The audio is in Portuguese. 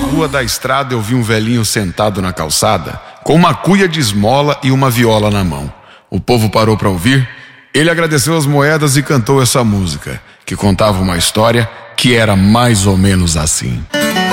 rua da estrada eu vi um velhinho sentado na calçada, com uma cuia de esmola e uma viola na mão. O povo parou para ouvir. Ele agradeceu as moedas e cantou essa música, que contava uma história que era mais ou menos assim.